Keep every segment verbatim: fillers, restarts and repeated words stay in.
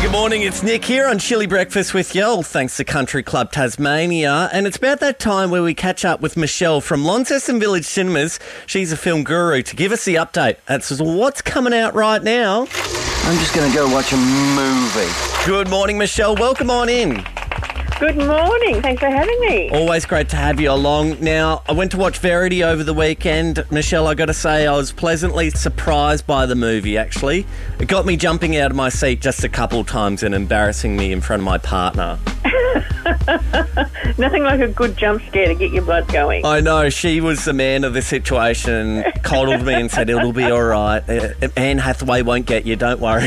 good morning. It's Nick here on Chilly Breakfast with you, all thanks to Country Club Tasmania. And it's about that time where we catch up with Michelle from Launceston Village Cinemas. She's a film guru to give us the update as to what's coming out right now. I'm just going to go watch a movie. Good morning, Michelle. Welcome on in. Good morning. Thanks for having me. Always great to have you along. Now, I went to watch Verity over the weekend. Michelle, I got to say, I was pleasantly surprised by the movie, actually. It got me jumping out of my seat just a couple times and embarrassing me in front of my partner. Nothing like a good jump scare to get your blood going. I know. She was the man of the situation, coddled me and said, it'll be all right. Uh, Anne Hathaway won't get you, don't worry.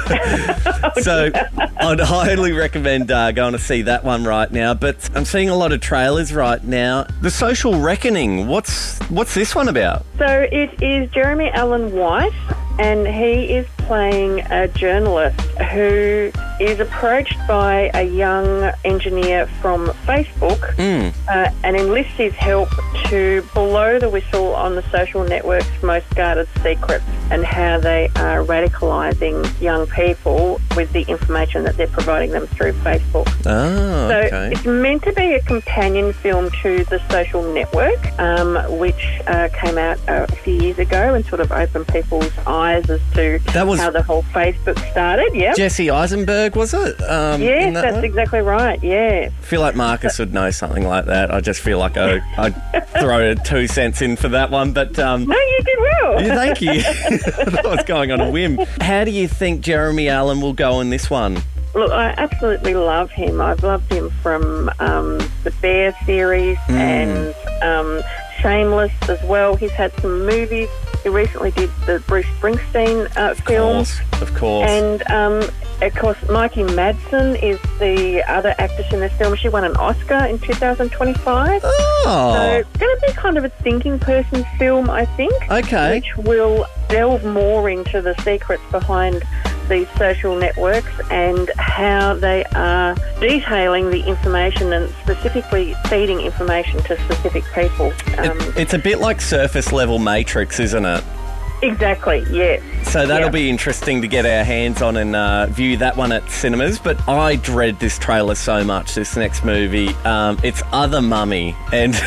So I'd highly recommend uh, going to see that one right now. But I'm seeing a lot of trailers right now. The Social Reckoning, what's what's this one about? So it is Jeremy Allen White, and he is playing a journalist who is approached by a young engineer from Facebook Mm. uh, and enlists his help to blow the whistle on the social network's most guarded secrets and how they are radicalising young people with the information that they're providing them through Facebook. Oh, So okay. it's meant to be a companion film to The Social Network, um, which uh, came out uh, a few years ago and sort of opened people's eyes as to That was how the whole Facebook started. Yeah. Jesse Eisenberg, was it? Um, in Yes, that that's one? exactly right. Yeah. I feel like Marcus would know something like that. I just feel like I, I'd throw two cents in for that one. But um, No, you did well. yeah, thank you. That was going on a whim. How do you think Jeremy Allen will go in this one? Look, I absolutely love him. I've loved him from um, the Bear series Mm. and um, Shameless as well. He's had some movies. He recently did the Bruce Springsteen uh, Of film. course, of course. And, um, of course, Mikey Madsen is the other actress in this film. She won an Oscar in two thousand twenty-five. oh, So it's going to be kind of a thinking person's film, I think. okay. Which will delve more into the secrets behind these social networks and how they are detailing the information and specifically feeding information to specific people. Um, It, it's a bit like surface level Matrix, isn't it? exactly, yes. So that'll Yeah. be interesting to get our hands on and uh, view that one at cinemas. But I dread this trailer so much, this next movie. Um, it's Other Mummy. And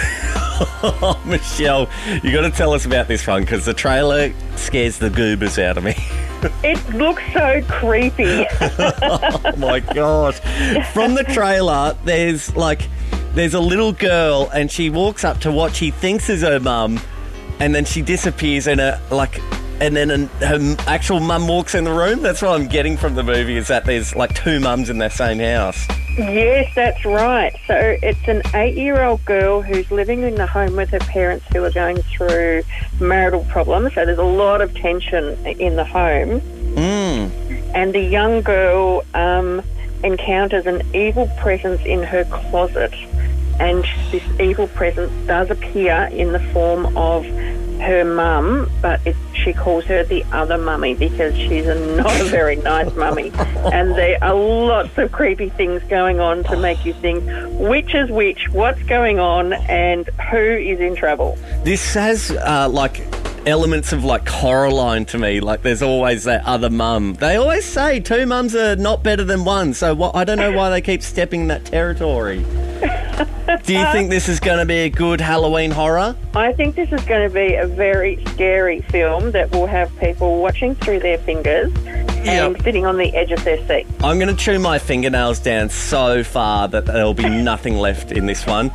oh, Michelle, you got to tell us about this one because the trailer scares the goobers out of me. It looks so creepy. Oh my gosh. From the trailer, there's like, there's a little girl and she walks up to what she thinks is her mum and then she disappears and a, like, and then an, her actual mum walks in the room. That's what I'm getting from the movie is that there's like two mums in the same house. Yes, that's right. So it's an eight-year-old girl who's living in the home with her parents who are going through marital problems. So there's a lot of tension in the home. Mm. And the young girl um, encounters an evil presence in her closet. And this evil presence does appear in the form of her mum, but it, she calls her the other mummy because she's a, not a very nice mummy. And there are lots of creepy things going on to make you think which is which, what's going on, and who is in trouble. This has uh, like elements of like Coraline to me. Like there's always that other mum. They always say two mums are not better than one. So what, I don't know why they keep stepping that territory. Do you think this is going to be a good Halloween horror? I think this is going to be a very scary film that will have people watching through their fingers and Yep. sitting on the edge of their seat. I'm going to chew my fingernails down so far that there'll be nothing left in this one.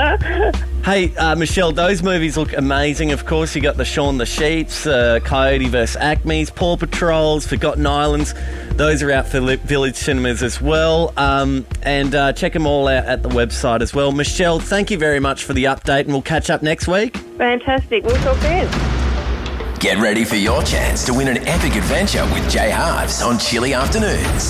Hey, uh, Michelle, those movies look amazing. Of course, you got the Shaun the Sheeps, uh, Coyote versus Acme's, Paw Patrols, Forgotten Islands. Those are out for Li- Village Cinemas as well. Um, and uh, check them all out at the website as well. Michelle, thank you very much for the update, and we'll catch up next week. Fantastic. We'll talk then. Get ready for your chance to win an epic adventure with Jay Harves on Chilly Afternoons.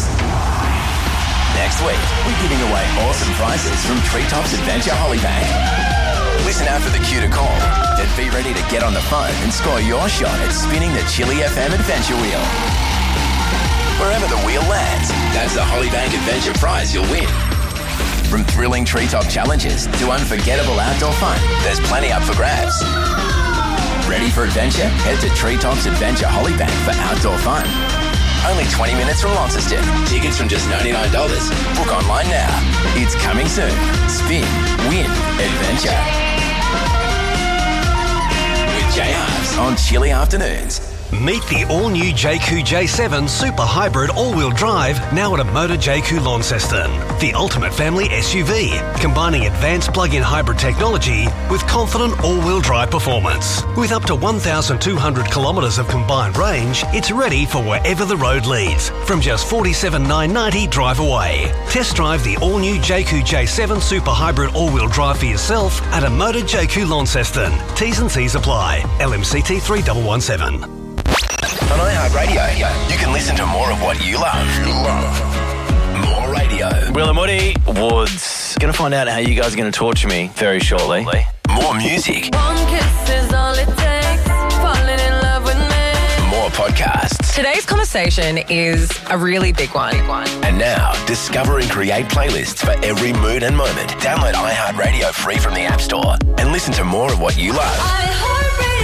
Next week, we're giving away awesome prizes from Treetops Adventure Hollybank. Listen out for the cue to call, then be ready to get on the phone and score your shot at spinning the Chilly F M Adventure Wheel. Wherever the wheel lands, that's the Hollybank Adventure prize you'll win. From thrilling treetop challenges to unforgettable outdoor fun, there's plenty up for grabs. Ready for adventure? Head to Treetops Adventure Hollybank for outdoor fun. Only twenty minutes from Launceston. Tickets from just ninety-nine dollars. Book online now. It's coming soon. Spin, win, adventure. With Jay Harves on Chilly Afternoons. Meet the all-new J Q J seven Super Hybrid all-wheel drive now at a Motor J Q Launceston. The ultimate family S U V, combining advanced plug-in hybrid technology with confident all-wheel drive performance. With up to one thousand two hundred kilometres of combined range, it's ready for wherever the road leads, from just forty-seven thousand nine hundred ninety drive away. Test drive the all-new J Q J seven Super Hybrid all-wheel drive for yourself at a Motor J Q Launceston. T's and C's apply. L M C T three one one seven. On iHeartRadio, you can listen to more of what you love. You love. More radio. Will and Woody Woods. Going to find out how you guys are going to torture me very shortly. More music. One kiss is all it takes. Falling in love with me. More podcasts. Today's conversation is a really big one. And now, discover and create playlists for every mood and moment. Download iHeartRadio free from the App Store and listen to more of what you love. iHeartRadio.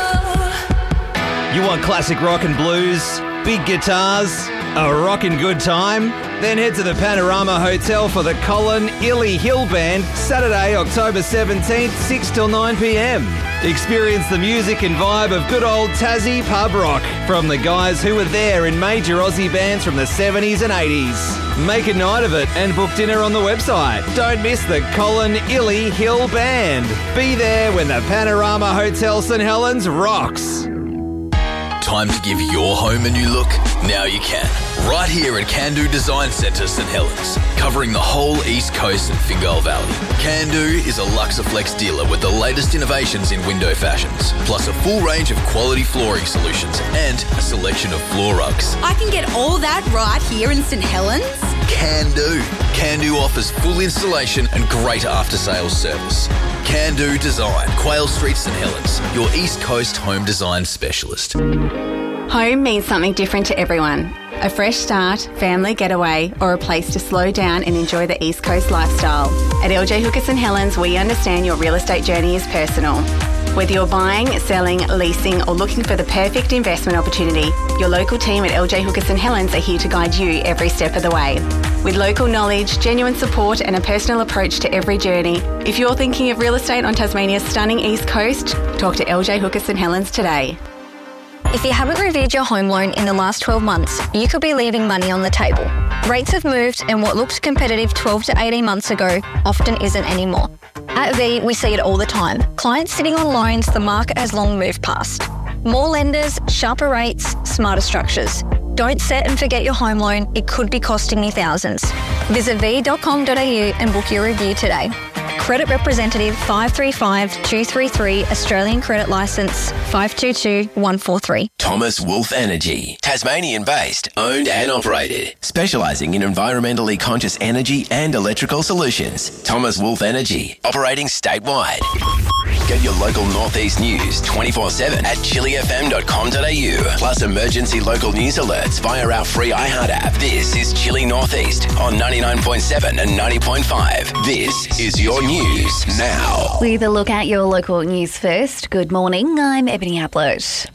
You want classic rock and blues, big guitars, a rockin' good time? Then head to the Panorama Hotel for the Colin Illy Hill Band, Saturday, October seventeenth, six till nine p.m. Experience the music and vibe of good old Tassie pub rock from the guys who were there in major Aussie bands from the seventies and eighties. Make a night of it and book dinner on the website. Don't miss the Colin Illy Hill Band. Be there when the Panorama Hotel St Helens rocks. Time to give your home a new look? Now you can. Right here at Can-Do Design Centre St Helens, covering the whole East Coast and Fingal Valley. Can-Do is a Luxaflex dealer with the latest innovations in window fashions, plus a full range of quality flooring solutions and a selection of floor rugs. I can get all that right here in St Helens? Can-Do. Can-Do offers full installation and great after-sales service. Can-Do Design, Quayle Street, St Helens, your East Coast home design specialist. Home means something different to everyone. A fresh start, family getaway, or a place to slow down and enjoy the East Coast lifestyle. At L J Hooker St Helens, we understand your real estate journey is personal. Whether you're buying, selling, leasing, or looking for the perfect investment opportunity, your local team at L J Hooker St Helens are here to guide you every step of the way. With local knowledge, genuine support, and a personal approach to every journey, if you're thinking of real estate on Tasmania's stunning East Coast, talk to L J Hooker St Helens today. If you haven't reviewed your home loan in the last twelve months, you could be leaving money on the table. Rates have moved, and what looked competitive twelve to eighteen months ago often isn't anymore. At V, we see it all the time. Clients sitting on loans the market has long moved past. More lenders, sharper rates, smarter structures. Don't set and forget your home loan. It could be costing you thousands. Visit v dot com dot a u and book your review today. Credit Representative five three five two three three, Australian Credit Licence five two two one four three. Thomas Wolf Energy, Tasmanian-based, owned and operated, specialising in environmentally conscious energy and electrical solutions. Thomas Wolf Energy, operating statewide. Get your local Northeast news twenty-four seven at chilly f m dot com dot a u, plus emergency local news alerts via our free iHeart app. This is Chilly Northeast on ninety-nine point seven and ninety point five. This is your news now. With a look at your local news first. Good morning, I'm Ebony Ablett.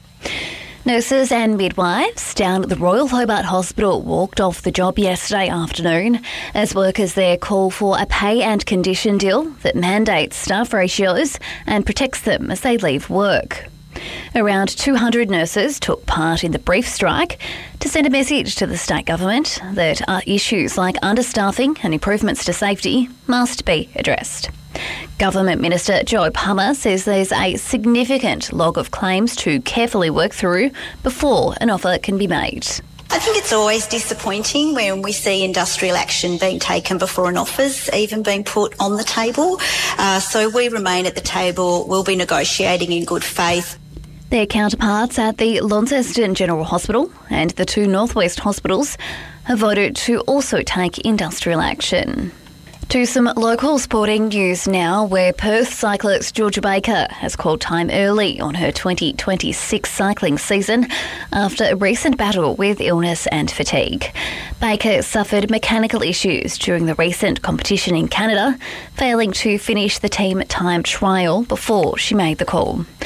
Nurses and midwives down at the Royal Hobart Hospital walked off the job yesterday afternoon as workers there call for a pay and condition deal that mandates staff ratios and protects them as they leave work. Around two hundred nurses took part in the brief strike to send a message to the state government that uh, issues like understaffing and improvements to safety must be addressed. Government Minister Joe Palmer says there's a significant log of claims to carefully work through before an offer can be made. I think it's always disappointing when we see industrial action being taken before an offer's even being put on the table. Uh, so we remain at the table. We'll be negotiating in good faith. Their counterparts at the Launceston General Hospital and the two Northwest hospitals have voted to also take industrial action. To some local sporting news now, where Perth cyclist Georgia Baker has called time early on her twenty twenty-six cycling season after a recent battle with illness and fatigue. Baker suffered mechanical issues during the recent competition in Canada, failing to finish the team time trial before she made the call.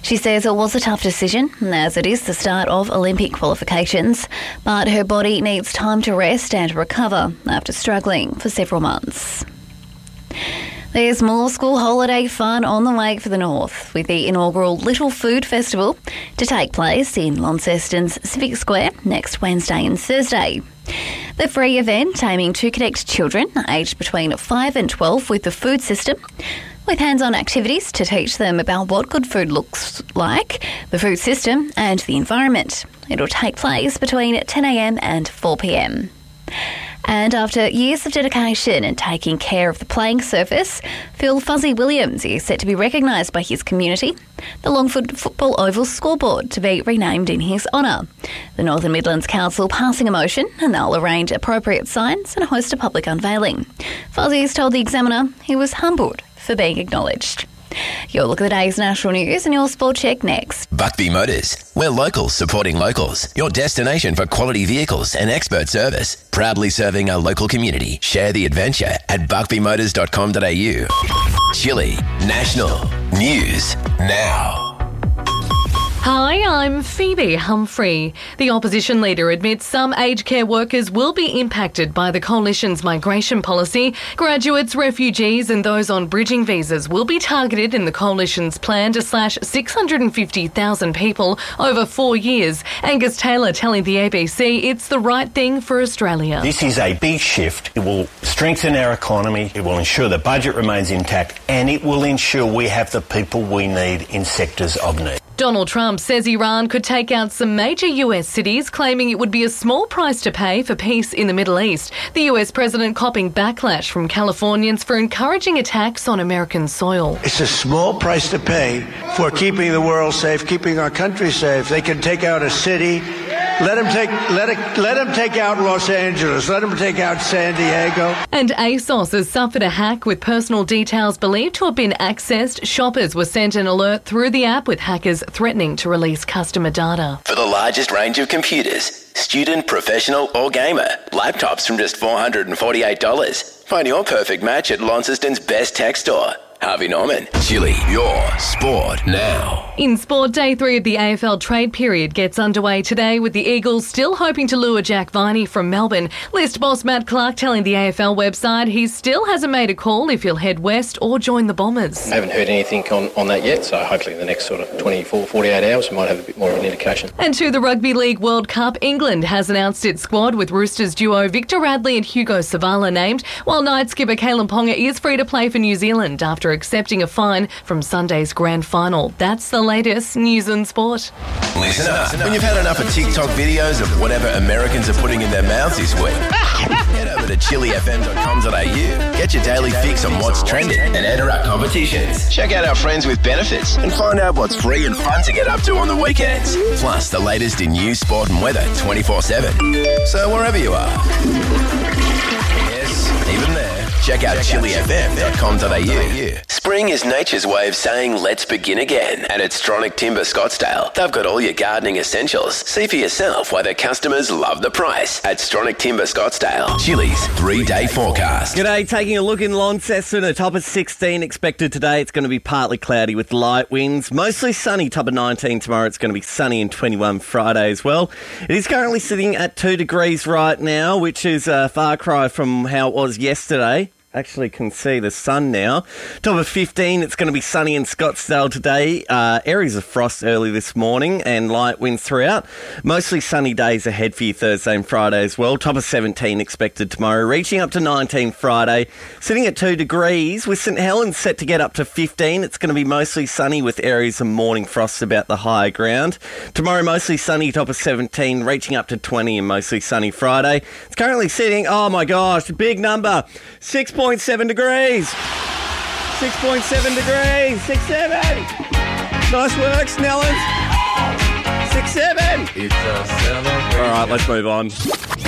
She says it was a tough decision, as it is the start of Olympic qualifications, but her body needs time to rest and recover after struggling for several months. There's more school holiday fun on the way for the North, with the inaugural Little Food Festival to take place in Launceston's Civic Square next Wednesday and Thursday. The free event aiming to connect children aged between five and twelve with the food system, with hands-on activities to teach them about what good food looks like, the food system and the environment. It'll take place between ten a m and four p m. And after years of dedication and taking care of the playing surface, Phil Fuzzy Williams is set to be recognised by his community, the Longford Football Oval scoreboard to be renamed in his honour. The Northern Midlands Council passing a motion, and they'll arrange appropriate signs and host a public unveiling. Fuzzy's told the Examiner he was humbled for being acknowledged. Your look at the day's national news and your sport check next. Buckby Motors. We're locals supporting locals. Your destination for quality vehicles and expert service. Proudly serving our local community. Share the adventure at buckby motors dot com dot a u. Chile National News Now. Hi, I'm Phoebe Humphrey. The opposition leader admits some aged care workers will be impacted by the coalition's migration policy. Graduates, refugees and those on bridging visas will be targeted in the coalition's plan to slash six hundred fifty thousand people over four years. Angus Taylor telling the A B C it's the right thing for Australia. This is a big shift. It will strengthen our economy, it will ensure the budget remains intact, and it will ensure we have the people we need in sectors of need. Donald Trump says Iran could take out some major U S cities, claiming it would be a small price to pay for peace in the Middle East. The U S president copping backlash from Californians for encouraging attacks on American soil. It's a small price to pay for keeping the world safe, keeping our country safe. They can take out a city. Let them take let it, let them take out Los Angeles. Let them take out San Diego. And ASOS has suffered a hack with personal details believed to have been accessed. Shoppers were sent an alert through the app with hackers threatening to release customer data. For the largest range of computers, student, professional or gamer, laptops from just four hundred forty-eight dollars. Find your perfect match at Launceston's best tech store. Harvey Norman. Chile, your sport now. In sport, day three of the A F L trade period gets underway today, with the Eagles still hoping to lure Jack Viney from Melbourne. List boss Matt Clark telling the A F L website he still hasn't made a call if he'll head west or join the Bombers. I haven't heard anything on, on that yet, so hopefully in the next sort of twenty-four, forty-eight hours we might have a bit more of an indication. And to the Rugby League World Cup, England has announced its squad with Roosters duo Victor Radley and Hugo Savala named, while night skipper Kalen Ponga is free to play for New Zealand after accepting a fine from Sunday's grand final. That's the latest news and sport. Listen up. When you've had enough of TikTok videos of whatever Americans are putting in their mouths this week, head over to chili f m dot com dot a u. Get your daily fix on what's trending and enter our competitions. Check out our friends with benefits and find out what's free and fun to get up to on the weekends. Plus the latest in news, sport and weather twenty-four seven. So wherever you are. Yes, even there. Check out chili f m dot com dot a u. Spring is nature's way of saying let's begin again. And at Stronach Timber Scottsdale, they've got all your gardening essentials. See for yourself why their customers love the price at Stronach Timber Scottsdale. Chili's three-day forecast. G'day, taking a look in Launceston, a top of sixteen expected today. It's going to be partly cloudy with light winds. Mostly sunny, top of nineteen tomorrow. It's going to be sunny and twenty-one Friday as well. It is currently sitting at two degrees right now, which is a far cry from how it was yesterday. Actually can see the sun now. Top of fifteen, it's going to be sunny in Scottsdale today. Uh, areas of frost early this morning and light winds throughout. Mostly sunny days ahead for you Thursday and Friday as well. Top of seventeen expected tomorrow, reaching up to nineteen Friday. Sitting at two degrees with St Helens set to get up to fifteen. It's going to be mostly sunny with areas of morning frosts about the higher ground. Tomorrow mostly sunny, top of seventeen, reaching up to twenty and mostly sunny Friday. It's currently sitting, oh my gosh, big number, six point seven degrees. six point seven degrees. six seven. Nice work, Snellers. six seven. It's a celebration. All right, let's move on.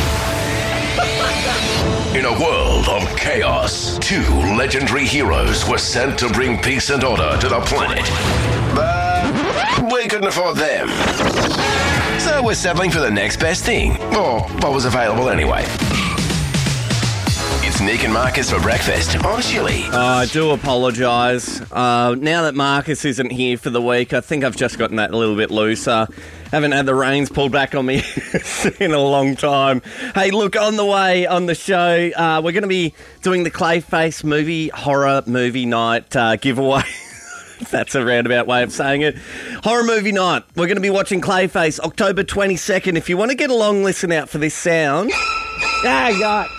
In a world of chaos, two legendary heroes were sent to bring peace and order to the planet. But we couldn't afford them. So we're settling for the next best thing. Or what was available anyway. It's It's Nick and Marcus for breakfast on Chili. Oh, I do apologise. Uh, now that Marcus isn't here for the week, I think I've just gotten that a little bit looser. Haven't had the reins pulled back on me in a long time. Hey, look, on the way on the show, uh, we're going to be doing the Clayface movie, horror movie night uh, giveaway. That's a roundabout way of saying it. Horror movie night. We're going to be watching Clayface October twenty-second. If you want to get along, listen out for this sound. Ah, God.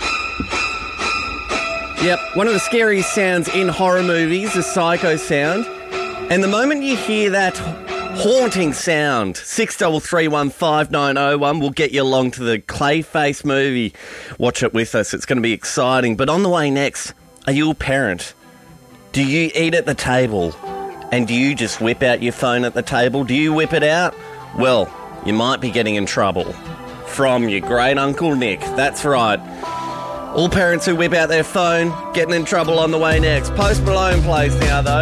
Yep, one of the scariest sounds in horror movies, the psycho sound. And the moment you hear that haunting sound, six three three one five nine oh one will get you along to the Clayface movie. Watch it with us. It's going to be exciting. But on the way next, are you a parent? Do you eat at the table? And do you just whip out your phone at the table? Do you whip it out? Well, you might be getting in trouble from your great uncle Nick. That's right. All parents who whip out their phone getting in trouble on the way next. Post Malone plays now, though.